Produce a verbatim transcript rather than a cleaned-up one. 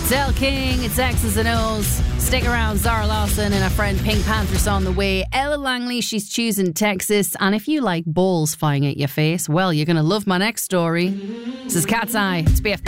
Del King, it's X's and O's. Stick around, Zara Lawson and her friend Pink Panther's on the way. Ella Langley, she's choosing Texas. And if you like balls flying at your face, well, you're going to love my next story. This is Cat's Eye. It's B F B.